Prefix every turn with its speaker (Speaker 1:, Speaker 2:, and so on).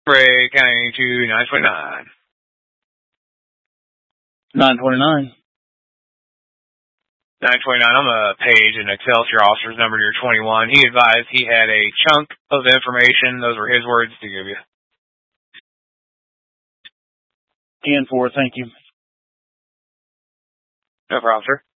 Speaker 1: Ray County to 929.
Speaker 2: 929.
Speaker 1: 929, I'm a page and Excelsior officer's number to your 21. He advised he had a chunk of information. Those were his words to give you.
Speaker 2: 10-4, thank you.
Speaker 1: No problem, sir.